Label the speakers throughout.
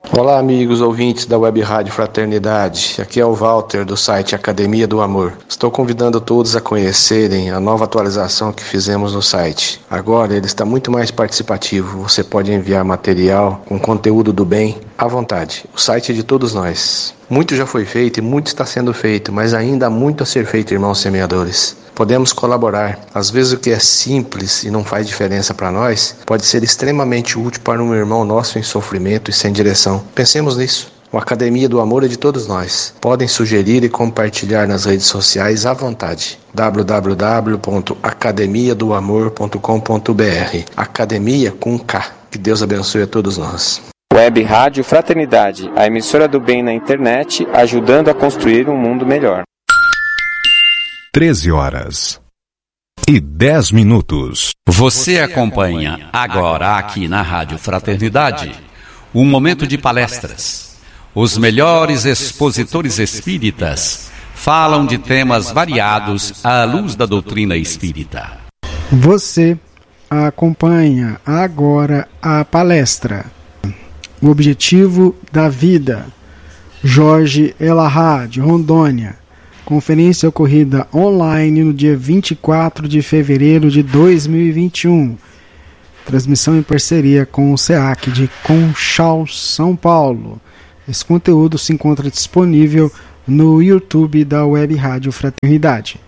Speaker 1: Olá, amigos ouvintes da Web Rádio Fraternidade. Aqui é o Walter, do site Academia do Amor. Estou convidando todos a conhecerem a nova atualização que fizemos no site. Agora ele está muito mais participativo. Você pode enviar material com conteúdo do bem à vontade. O site é de todos nós. Muito já foi feito e muito está sendo feito, mas ainda há muito a ser feito, irmãos semeadores. Podemos colaborar. Às vezes o que é simples e não faz diferença para nós, pode ser extremamente útil para um irmão nosso em sofrimento e sem direção. Pensemos nisso. A Academia do Amor é de todos nós. Podem sugerir e compartilhar nas redes sociais à vontade. www.academiadoamor.com.br. Academia com K. Que Deus abençoe a todos nós.
Speaker 2: Web Rádio Fraternidade, a emissora do bem na internet, ajudando a construir um mundo melhor.
Speaker 3: 13h10.
Speaker 4: Você acompanha agora aqui na Rádio Fraternidade um momento de palestras. Os melhores expositores espíritas falam de temas variados à luz da doutrina espírita.
Speaker 5: Você acompanha agora a palestra O Objetivo da Vida, Jorge Elahá, de Rondônia. Conferência ocorrida online no dia 24 de fevereiro de 2021. Transmissão em parceria com o SEAC de Conchal, São Paulo. Esse conteúdo se encontra disponível no YouTube da Web Rádio Fraternidade.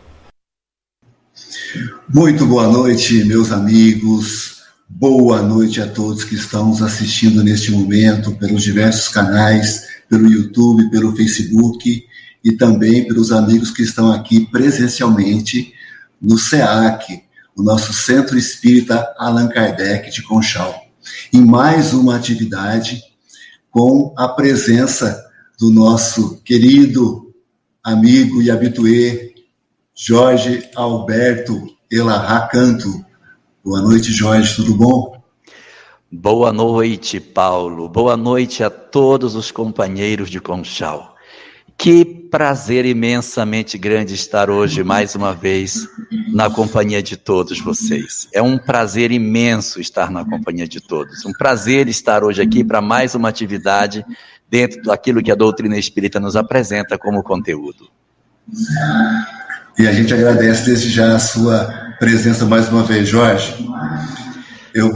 Speaker 6: Muito boa noite, meus amigos. Boa noite a todos que estão nos assistindo neste momento pelos diversos canais, pelo YouTube, pelo Facebook e também pelos amigos que estão aqui presencialmente no SEAC, o nosso Centro Espírita Allan Kardec de Conchal, em mais uma atividade com a presença do nosso querido amigo e habituê Jorge Alberto Elahá Canto. Boa noite, Jorge, tudo bom?
Speaker 7: Boa noite, Paulo. Boa noite a todos os companheiros de Conchal. Que prazer imensamente grande estar hoje, mais uma vez, na companhia de todos vocês. É um prazer imenso estar na companhia de todos. Um prazer estar hoje aqui para mais uma atividade dentro daquilo que a doutrina espírita nos apresenta como conteúdo.
Speaker 6: E a gente agradece desde já a sua presença mais uma vez, Jorge. Eu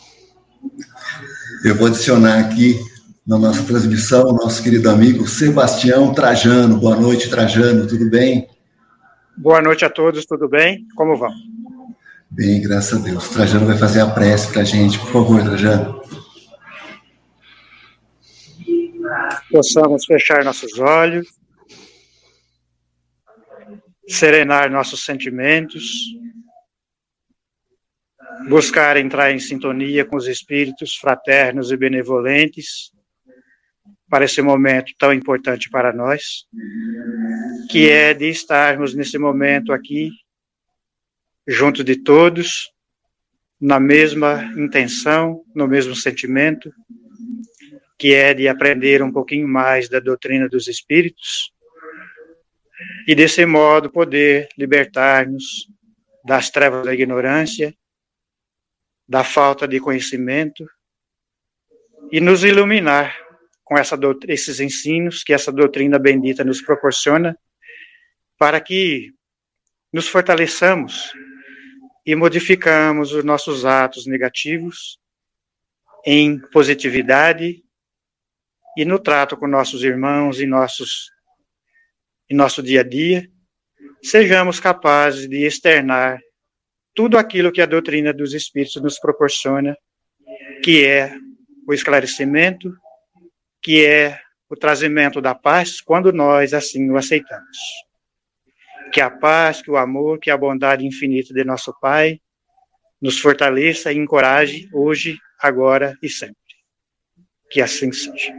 Speaker 6: vou adicionar aqui na nossa transmissão o nosso querido amigo Sebastião Trajano. Boa noite, Trajano, tudo bem?
Speaker 8: Boa noite a todos, tudo bem? Como vão?
Speaker 6: Bem, graças a Deus. Trajano vai fazer a prece para a gente, por favor, Trajano.
Speaker 8: Possamos fechar nossos olhos, serenar nossos sentimentos, buscar entrar em sintonia com os espíritos fraternos e benevolentes para esse momento tão importante para nós, que é de estarmos nesse momento aqui, junto de todos, na mesma intenção, no mesmo sentimento, que é de aprender um pouquinho mais da doutrina dos espíritos e, desse modo, poder libertar-nos das trevas da ignorância, da falta de conhecimento e nos iluminar com esses ensinos que essa doutrina bendita nos proporciona, para que nos fortaleçamos e modificamos os nossos atos negativos em positividade e no trato com nossos irmãos e nosso dia a dia, sejamos capazes de externar tudo aquilo que a doutrina dos Espíritos nos proporciona, que é o esclarecimento, que é o trazimento da paz, quando nós assim o aceitamos. Que a paz, que o amor, que a bondade infinita de nosso Pai nos fortaleça e encoraje hoje, agora e sempre. Que assim seja.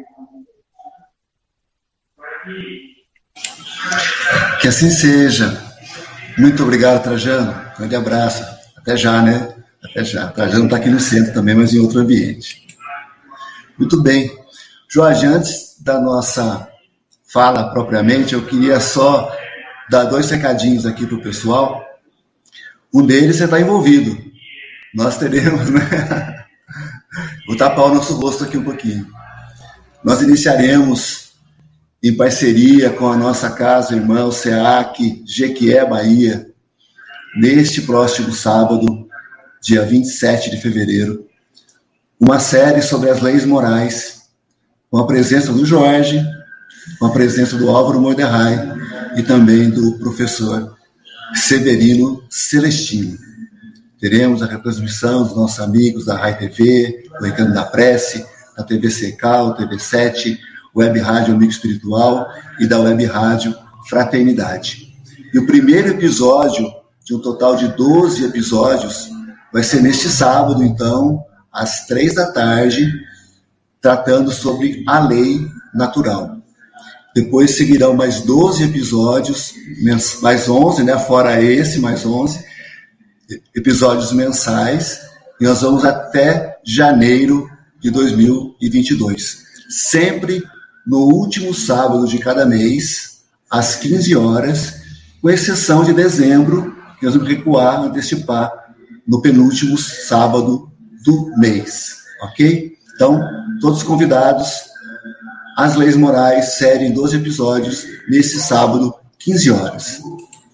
Speaker 6: Que assim seja. Muito obrigado, Trajano. Um grande abraço. Até já, né? Até já. Trajano está aqui no centro também, mas em outro ambiente. Muito bem. Jorge, antes da nossa fala propriamente, eu queria só dar 2 recadinhos aqui para o pessoal. Um deles você está envolvido. Nós teremos, né? Vou tapar o nosso rosto aqui um pouquinho. nós iniciaremos, em parceria com a nossa casa irmã, o SEAC Jequié, Bahia, neste próximo sábado, dia 27 de fevereiro, uma série sobre as leis morais, com a presença do Jorge, com a presença do Álvaro Morderrai e também do professor Severino Celestino. Teremos a retransmissão dos nossos amigos da Rai TV, do Recanto da Prece, da TV Secal, TV 7, Web Rádio Amigo Espiritual e da Web Rádio Fraternidade. E o primeiro episódio, de um total de 12 episódios, vai ser neste sábado, então, às 3 da tarde, tratando sobre a lei natural. Depois seguirão mais 12 episódios, mais 11, né? Fora esse, mais 11 episódios mensais, e nós vamos até janeiro de 2022. Sempre no último sábado de cada mês, às 15 horas, com exceção de dezembro, que nós vamos recuar, antecipar, no penúltimo sábado do mês, ok? Então, todos convidados, as leis morais, série em 12 episódios, nesse sábado, 15 horas.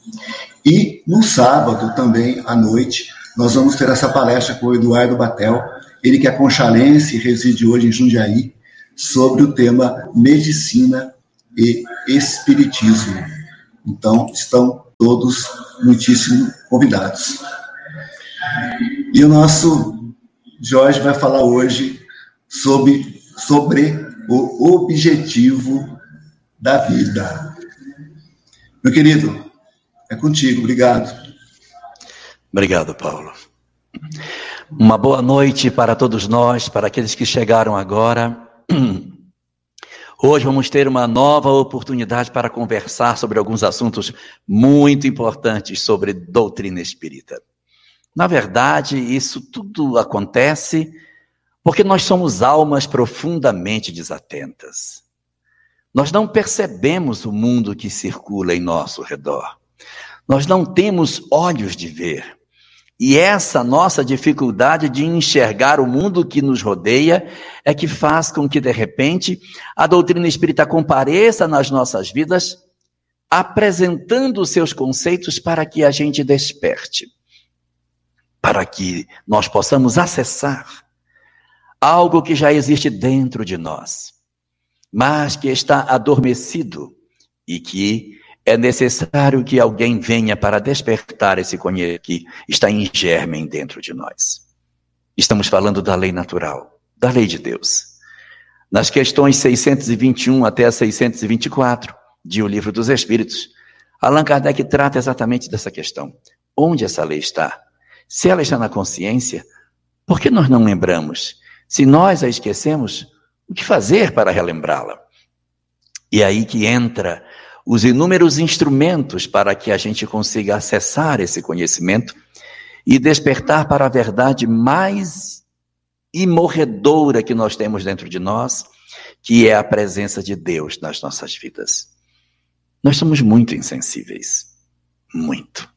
Speaker 6: E no sábado, também, à noite, nós vamos ter essa palestra com o Eduardo Batel, ele que é conchalense e reside hoje em Jundiaí, sobre o tema medicina e espiritismo. Então, estão todos muitíssimo convidados. E o nosso Jorge vai falar hoje sobre o objetivo da vida. Meu querido, é contigo, obrigado.
Speaker 7: Obrigado, Paulo. Uma boa noite para todos nós, para aqueles que chegaram agora. Hoje vamos ter uma nova oportunidade para conversar sobre alguns assuntos muito importantes sobre doutrina espírita. Na verdade, isso tudo acontece porque nós somos almas profundamente desatentas. Nós não percebemos o mundo que circula em nosso redor. Nós não temos olhos de ver. E essa nossa dificuldade de enxergar o mundo que nos rodeia é que faz com que, de repente, a doutrina espírita compareça nas nossas vidas, apresentando os seus conceitos para que a gente desperte, para que nós possamos acessar algo que já existe dentro de nós, mas que está adormecido e que é necessário que alguém venha para despertar esse conhecimento que está em germe dentro de nós. Estamos falando da lei natural, da lei de Deus. Nas questões 621 até 624 de O Livro dos Espíritos, Allan Kardec trata exatamente dessa questão. Onde essa lei está? Se ela está na consciência, por que nós não lembramos? Se nós a esquecemos, o que fazer para relembrá-la? E aí que entra os inúmeros instrumentos para que a gente consiga acessar esse conhecimento e despertar para a verdade mais imorredoura que nós temos dentro de nós, que é a presença de Deus nas nossas vidas. Nós somos muito insensíveis, muito.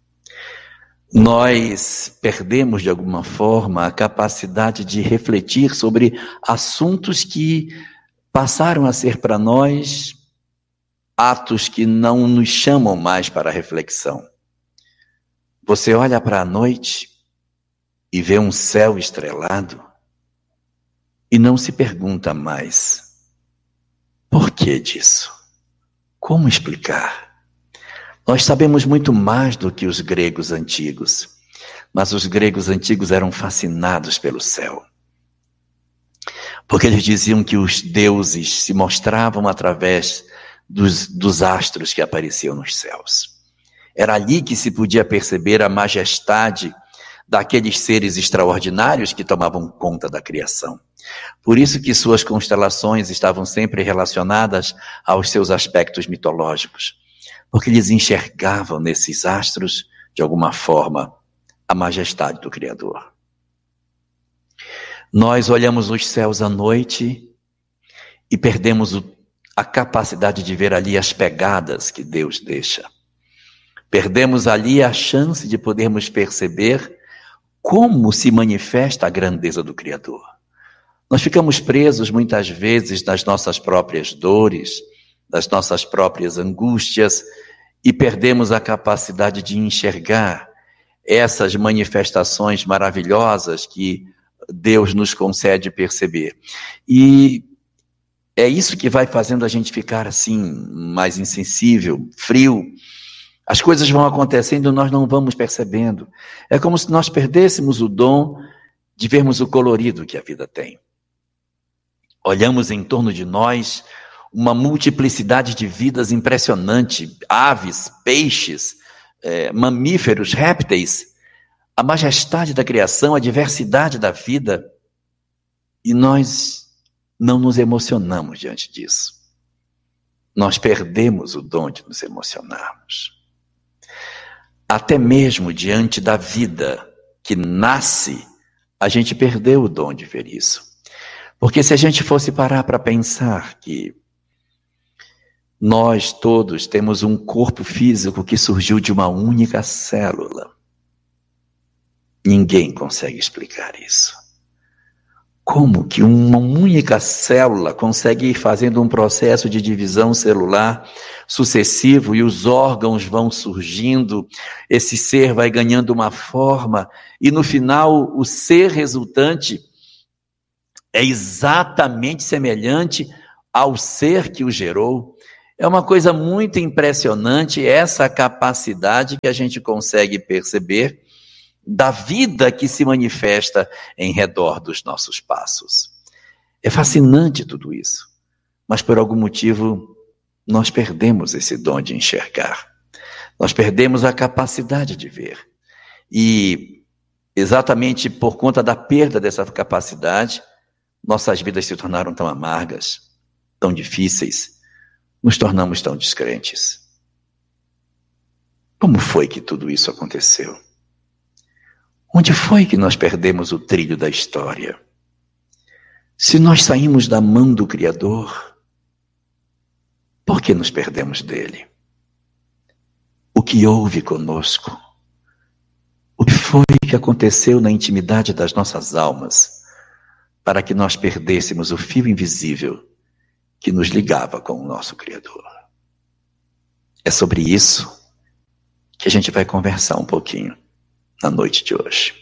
Speaker 7: Nós perdemos, de alguma forma, a capacidade de refletir sobre assuntos que passaram a ser para nós atos que não nos chamam mais para a reflexão. Você olha para a noite e vê um céu estrelado e não se pergunta mais: por que disso? Como explicar? Nós sabemos muito mais do que os gregos antigos, mas os gregos antigos eram fascinados pelo céu, porque eles diziam que os deuses se mostravam através dos astros que apareciam nos céus. Era ali que se podia perceber a majestade daqueles seres extraordinários que tomavam conta da criação. Por isso que suas constelações estavam sempre relacionadas aos seus aspectos mitológicos, porque eles enxergavam nesses astros, de alguma forma, a majestade do Criador. Nós olhamos os céus à noite e perdemos a capacidade de ver ali as pegadas que Deus deixa. Perdemos ali a chance de podermos perceber como se manifesta a grandeza do Criador. Nós ficamos presos muitas vezes nas nossas próprias dores, das nossas próprias angústias e perdemos a capacidade de enxergar essas manifestações maravilhosas que Deus nos concede perceber. E é isso que vai fazendo a gente ficar assim, mais insensível, frio. As coisas vão acontecendo e nós não vamos percebendo. É como se nós perdêssemos o dom de vermos o colorido que a vida tem. Olhamos em torno de nós uma multiplicidade de vidas impressionante, aves, peixes, mamíferos, répteis, a majestade da criação, a diversidade da vida, e nós não nos emocionamos diante disso. Nós perdemos o dom de nos emocionarmos. Até mesmo diante da vida que nasce, a gente perdeu o dom de ver isso. Porque se a gente fosse parar para pensar que nós todos temos um corpo físico que surgiu de uma única célula, ninguém consegue explicar isso. Como que uma única célula consegue ir fazendo um processo de divisão celular sucessivo e os órgãos vão surgindo, esse ser vai ganhando uma forma e no final o ser resultante é exatamente semelhante ao ser que o gerou? É uma coisa muito impressionante essa capacidade que a gente consegue perceber da vida que se manifesta em redor dos nossos passos. É fascinante tudo isso, mas por algum motivo nós perdemos esse dom de enxergar. Nós perdemos a capacidade de ver. E exatamente por conta da perda dessa capacidade, nossas vidas se tornaram tão amargas, tão difíceis, nos tornamos tão descrentes. Como foi que tudo isso aconteceu? Onde foi que nós perdemos o trilho da história? Se nós saímos da mão do Criador, por que nos perdemos dele? O que houve conosco? O que foi que aconteceu na intimidade das nossas almas para que nós perdêssemos o fio invisível que nos ligava com o nosso Criador? É sobre isso que a gente vai conversar um pouquinho na noite de hoje.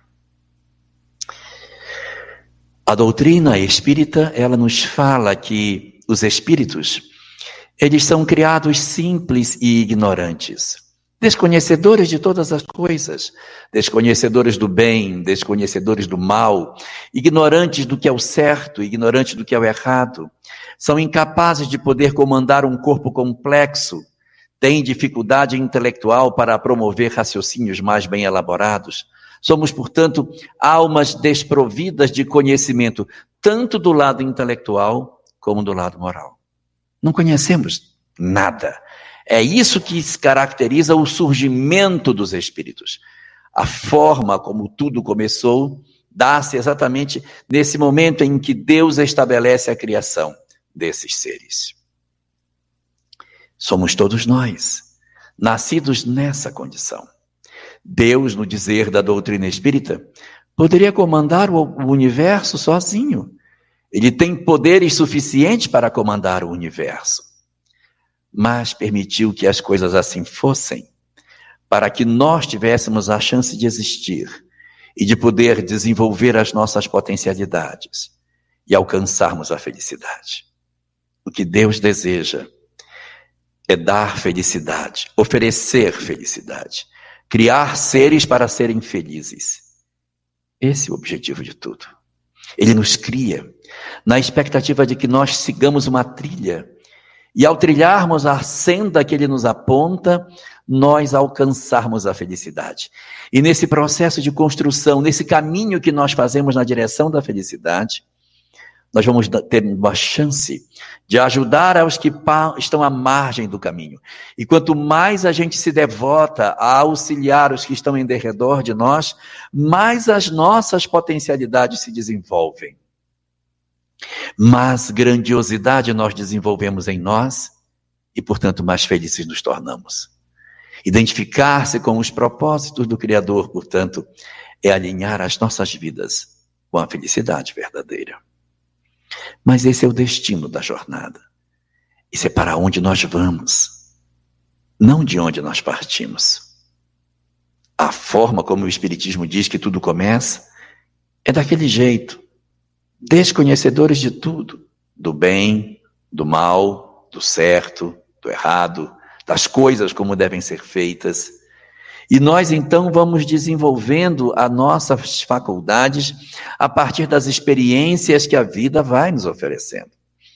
Speaker 7: A doutrina espírita, ela nos fala que os espíritos, eles são criados simples e ignorantes, desconhecedores de todas as coisas, desconhecedores do bem, desconhecedores do mal, ignorantes do que é o certo, ignorantes do que é o errado, são incapazes de poder comandar um corpo complexo, têm dificuldade intelectual para promover raciocínios mais bem elaborados. Somos, portanto, almas desprovidas de conhecimento, tanto do lado intelectual como do lado moral. Não conhecemos nada. É isso que caracteriza o surgimento dos espíritos. A forma como tudo começou dá-se exatamente nesse momento em que Deus estabelece a criação desses seres. Somos todos nós, nascidos nessa condição. Deus, no dizer da doutrina espírita, poderia comandar o universo sozinho. Ele tem poderes suficientes para comandar o universo. Mas permitiu que as coisas assim fossem, para que nós tivéssemos a chance de existir e de poder desenvolver as nossas potencialidades e alcançarmos a felicidade. O que Deus deseja é dar felicidade, oferecer felicidade, criar seres para serem felizes. Esse é o objetivo de tudo. Ele nos cria na expectativa de que nós sigamos uma trilha e ao trilharmos a senda que Ele nos aponta, nós alcançarmos a felicidade. E nesse processo de construção, nesse caminho que nós fazemos na direção da felicidade, nós vamos ter uma chance de ajudar aos que estão à margem do caminho. E quanto mais a gente se devota a auxiliar os que estão em derredor de nós, mais as nossas potencialidades se desenvolvem. Mais grandiosidade nós desenvolvemos em nós e, portanto, mais felizes nos tornamos. Identificar-se com os propósitos do Criador, portanto, é alinhar as nossas vidas com a felicidade verdadeira. Mas esse é o destino da jornada. Isso é para onde nós vamos, não de onde nós partimos. A forma como o Espiritismo diz que tudo começa é daquele jeito, desconhecedores de tudo, do bem, do mal, do certo, do errado, das coisas como devem ser feitas. E nós então vamos desenvolvendo as nossas faculdades a partir das experiências que a vida vai nos oferecendo.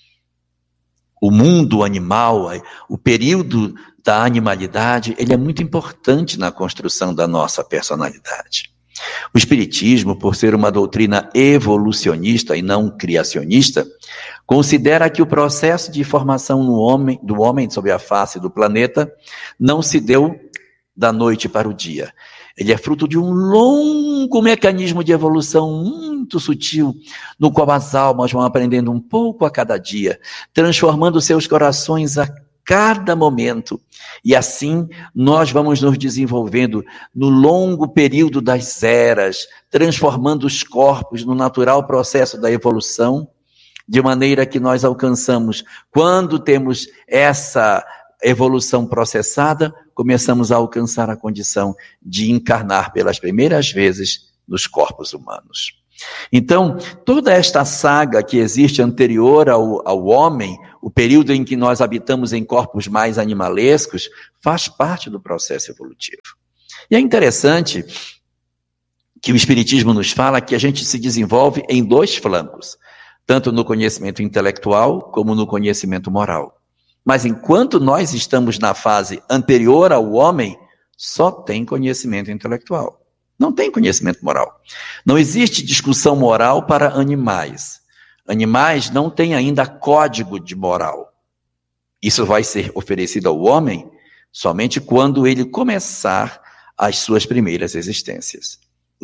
Speaker 7: O mundo animal, o período da animalidade, ele é muito importante na construção da nossa personalidade. O Espiritismo, por ser uma doutrina evolucionista e não criacionista, considera que o processo de formação do homem sobre a face do planeta não se deu da noite para o dia. Ele é fruto de um longo mecanismo de evolução muito sutil, no qual as almas vão aprendendo um pouco a cada dia, transformando seus corações a cada momento. E assim nós vamos nos desenvolvendo no longo período das eras, transformando os corpos no natural processo da evolução, de maneira que nós alcançamos, quando temos essa evolução processada, começamos a alcançar a condição de encarnar pelas primeiras vezes nos corpos humanos. Então, toda esta saga que existe anterior ao homem, o período em que nós habitamos em corpos mais animalescos, faz parte do processo evolutivo. E é interessante que o Espiritismo nos fala que a gente se desenvolve em dois flancos, tanto no conhecimento intelectual como no conhecimento moral. Mas enquanto nós estamos na fase anterior ao homem, só tem conhecimento intelectual. Não tem conhecimento moral. Não existe discussão moral para animais. Animais não têm ainda código de moral. Isso vai ser oferecido ao homem somente quando ele começar as suas primeiras existências.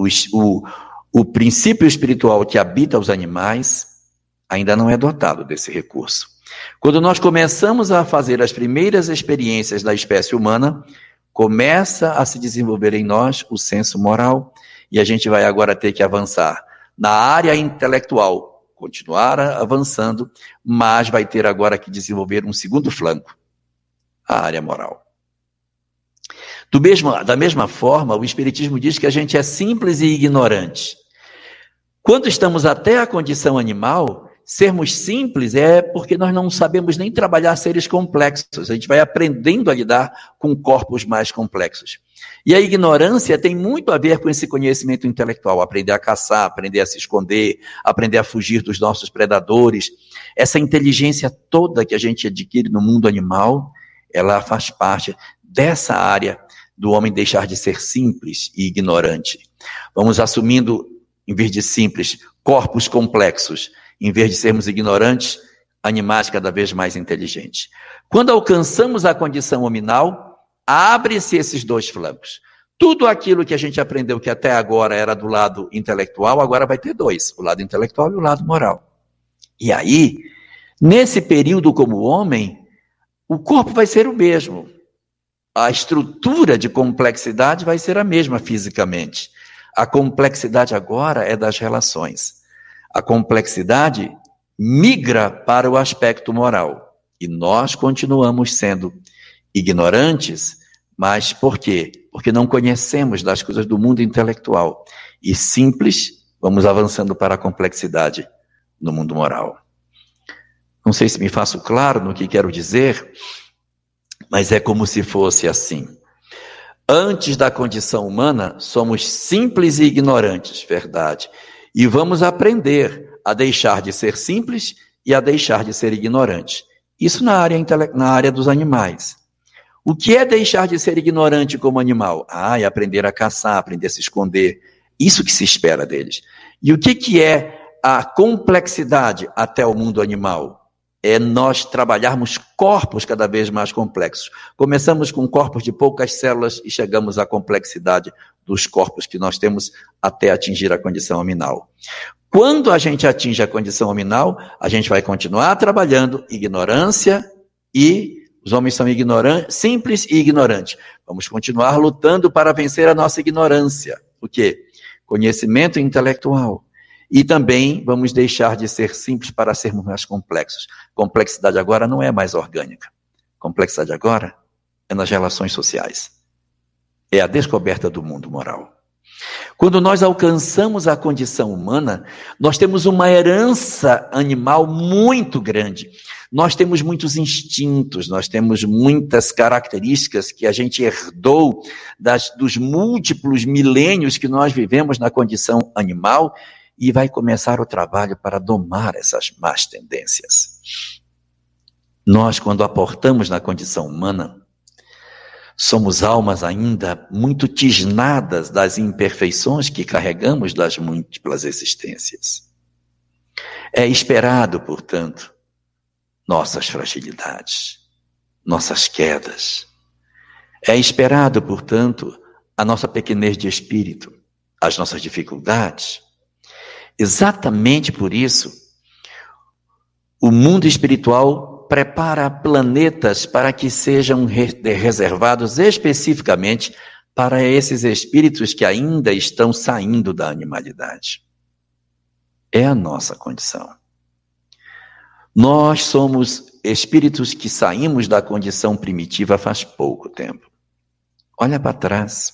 Speaker 7: O princípio espiritual que habita os animais ainda não é dotado desse recurso. Quando nós começamos a fazer as primeiras experiências da espécie humana, começa a se desenvolver em nós o senso moral, e a gente vai agora ter que avançar na área intelectual, continuar avançando, mas vai ter agora que desenvolver um segundo flanco, a área moral. Da mesma forma, o Espiritismo diz que a gente é simples e ignorante. Quando estamos até a condição animal, sermos simples é porque nós não sabemos nem trabalhar seres complexos. A gente vai aprendendo a lidar com corpos mais complexos. E a ignorância tem muito a ver com esse conhecimento intelectual. Aprender a caçar, aprender a se esconder, aprender a fugir dos nossos predadores. Essa inteligência toda que a gente adquire no mundo animal, ela faz parte dessa área do homem deixar de ser simples e ignorante. Vamos assumindo, em vez de simples, corpos complexos. Em vez de sermos ignorantes, animais cada vez mais inteligentes. Quando alcançamos a condição hominal, abre-se esses dois flancos. Tudo aquilo que a gente aprendeu que até agora era do lado intelectual, agora vai ter dois, o lado intelectual e o lado moral. E aí, nesse período como homem, o corpo vai ser o mesmo. A estrutura de complexidade vai ser a mesma fisicamente. A complexidade agora é das relações. A complexidade migra para o aspecto moral. E nós continuamos sendo ignorantes, mas por quê? Porque não conhecemos das coisas do mundo intelectual. E simples, vamos avançando para a complexidade no mundo moral. Não sei se me faço claro no que quero dizer, mas é como se fosse assim. Antes da condição humana, somos simples e ignorantes, verdade. E vamos aprender a deixar de ser simples e a deixar de ser ignorante. Isso na área dos animais. O que é deixar de ser ignorante como animal? É aprender a caçar, aprender a se esconder. Isso que se espera deles. E o que é a complexidade até o mundo animal? É nós trabalharmos corpos cada vez mais complexos. Começamos com corpos de poucas células e chegamos à complexidade dos corpos que nós temos até atingir a condição hominal. Quando a gente atinge a condição hominal, a gente vai continuar trabalhando ignorância e os homens são ignorantes, simples e ignorantes. Vamos continuar lutando para vencer a nossa ignorância. O quê? Conhecimento intelectual. E também vamos deixar de ser simples para sermos mais complexos. Complexidade agora não é mais orgânica. Complexidade agora é nas relações sociais. É a descoberta do mundo moral. Quando nós alcançamos a condição humana, nós temos uma herança animal muito grande. Nós temos muitos instintos, nós temos muitas características que a gente herdou dos múltiplos milênios que nós vivemos na condição animal, e vai começar o trabalho para domar essas más tendências. Nós, quando aportamos na condição humana, somos almas ainda muito tisnadas das imperfeições que carregamos das múltiplas existências. É esperado, portanto, nossas fragilidades, nossas quedas. É esperado, portanto, a nossa pequenez de espírito, as nossas dificuldades. Exatamente por isso, o mundo espiritual prepara planetas para que sejam reservados especificamente para esses espíritos que ainda estão saindo da animalidade. É a nossa condição. Nós somos espíritos que saímos da condição primitiva faz pouco tempo. Olha para trás.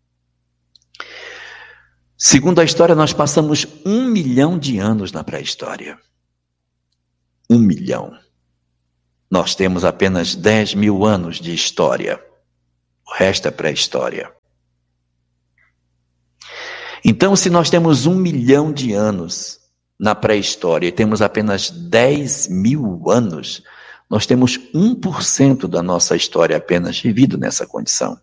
Speaker 7: Segundo a história, nós passamos 1 milhão de anos na pré-história. 1 milhão. Nós temos apenas 10 mil anos de história. O resto é pré-história. Então, se nós temos 1 milhão de anos na pré-história e temos apenas 10 mil anos, nós temos 1% da nossa história apenas vivido nessa condição.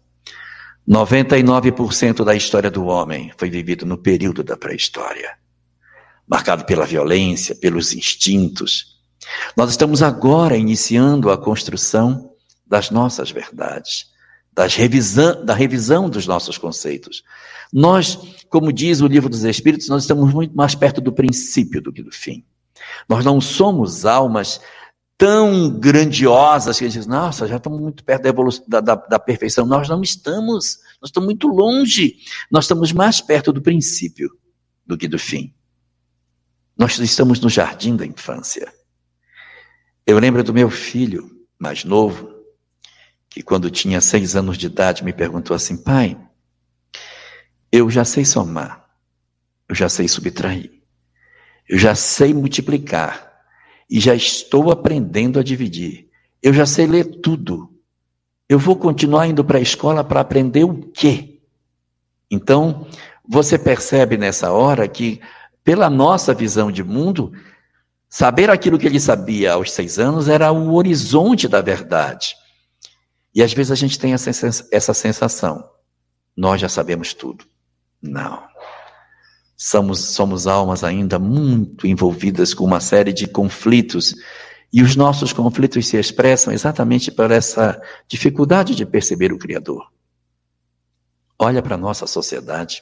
Speaker 7: 99% da história do homem foi vivido no período da pré-história, marcado pela violência, pelos instintos. Nós estamos agora iniciando a construção das nossas verdades, da revisão dos nossos conceitos. Nós, como diz o Livro dos Espíritos, nós estamos muito mais perto do princípio do que do fim. Nós não somos almas tão grandiosas que a gente diz, nossa, já estamos muito perto da evolução, da perfeição. Nós não estamos, nós estamos muito longe. Nós estamos mais perto do princípio do que do fim. Nós estamos no jardim da infância. Eu lembro do meu filho mais novo, que quando tinha 6 anos de idade me perguntou assim, pai, eu já sei somar, eu já sei subtrair, eu já sei multiplicar, e já estou aprendendo a dividir. Eu já sei ler tudo. Eu vou continuar indo para a escola para aprender o quê? Então, você percebe nessa hora que, pela nossa visão de mundo, saber aquilo que ele sabia aos 6 anos era o horizonte da verdade. E às vezes a gente tem essa sensação. Nós já sabemos tudo. Não. Somos almas ainda muito envolvidas com uma série de conflitos, e os nossos conflitos se expressam exatamente por essa dificuldade de perceber o Criador. Olha para a nossa sociedade,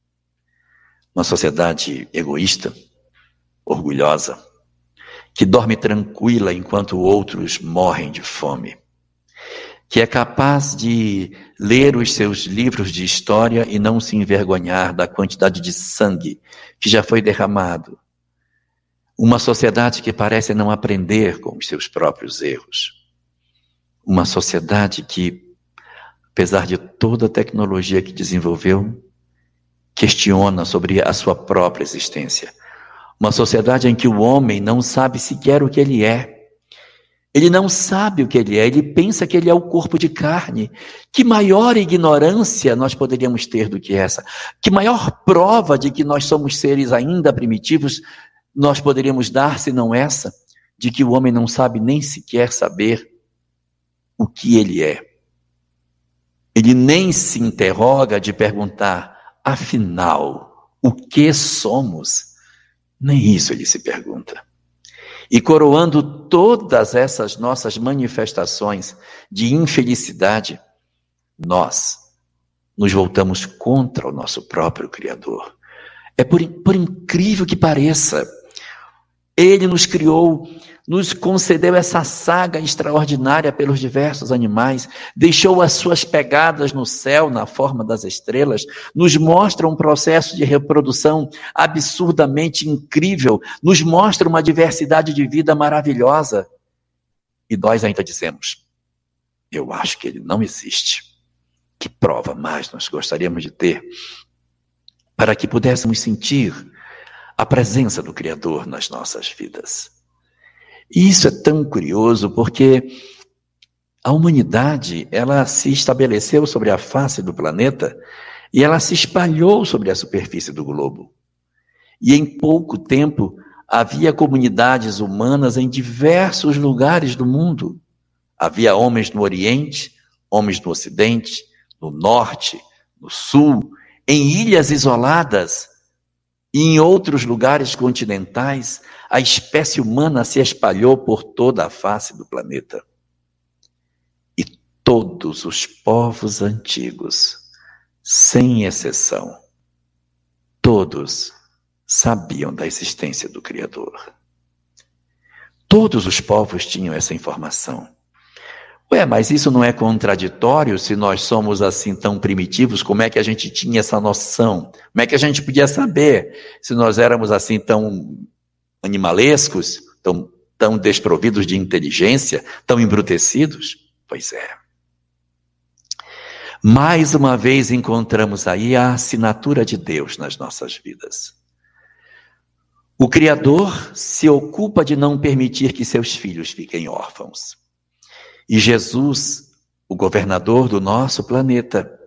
Speaker 7: uma sociedade egoísta, orgulhosa, que dorme tranquila enquanto outros morrem de fome, que é capaz de ler os seus livros de história e não se envergonhar da quantidade de sangue que já foi derramado. Uma sociedade que parece não aprender com os seus próprios erros. Uma sociedade que, apesar de toda a tecnologia que desenvolveu, questiona sobre a sua própria existência. Uma sociedade em que o homem não sabe sequer o que ele é. Ele não sabe o que ele é, ele pensa que ele é o corpo de carne. Que maior ignorância nós poderíamos ter do que essa? Que maior prova de que nós somos seres ainda primitivos nós poderíamos dar, se não essa, de que o homem não sabe nem sequer saber o que ele é. Ele nem se interroga de perguntar, afinal, o que somos? Nem isso ele se pergunta. E coroando todas essas nossas manifestações de infelicidade, nós nos voltamos contra o nosso próprio Criador. É por incrível que pareça, Ele nos criou nos concedeu essa saga extraordinária pelos diversos animais, deixou as suas pegadas no céu, na forma das estrelas, nos mostra um processo de reprodução absurdamente incrível, nos mostra uma diversidade de vida maravilhosa. E nós ainda dizemos, eu acho que ele não existe. Que prova mais nós gostaríamos de ter para que pudéssemos sentir a presença do Criador nas nossas vidas. E isso é tão curioso porque a humanidade, ela se estabeleceu sobre a face do planeta e ela se espalhou sobre a superfície do globo. E em pouco tempo havia comunidades humanas em diversos lugares do mundo. Havia homens no Oriente, homens no Ocidente, no Norte, no Sul, em ilhas isoladas e em outros lugares continentais. A espécie humana se espalhou por toda a face do planeta. E todos os povos antigos, sem exceção, todos sabiam da existência do Criador. Todos os povos tinham essa informação. Mas isso não é contraditório se nós somos assim tão primitivos? Como é que a gente tinha essa noção? Como é que a gente podia saber se nós éramos assim tão animalescos, tão desprovidos de inteligência, tão embrutecidos? Pois é. Mais uma vez encontramos aí a assinatura de Deus nas nossas vidas. O Criador se ocupa de não permitir que seus filhos fiquem órfãos. E Jesus, o governador do nosso planeta,